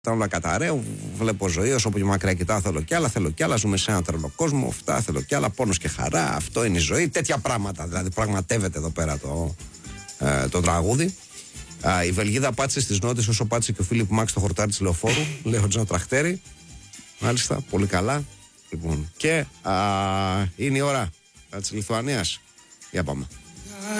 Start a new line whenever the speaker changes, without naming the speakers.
τα όλα καταραίω, βλέπω ζωή, όσο πιο μακριά κοιτάω θέλω κι άλλα, ζούμε σε έναν τρελό κόσμο, αυτά θέλω κι άλλα, πόνος και χαρά, αυτό είναι η ζωή, τέτοια πράγματα, δηλαδή πραγματεύεται εδώ πέρα το τραγούδι. Η Βελγίδα πάτησε στις νότες όσο πάτησε και ο Φίλιπ Μάξ στο χορτάρι της Λεωφόρου, λέει ο Τζον Τραχτέρη, μάλιστα, πολύ καλά. Λοιπόν, και είναι η ώρα της Λιθουανίας, για πάμε.